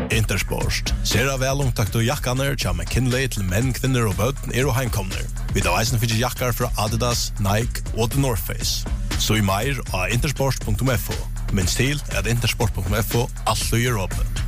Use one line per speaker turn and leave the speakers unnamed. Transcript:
Intersport. Sera velomtakt og jakkaner tja McKinley til menn, kvinner og bøtten og heimkomner. Vi tar eisen fyrir jakkar fra Adidas, Nike og The North Face. Så i meir av intersport.fo. Minns til at intersport.fo alt er åpent.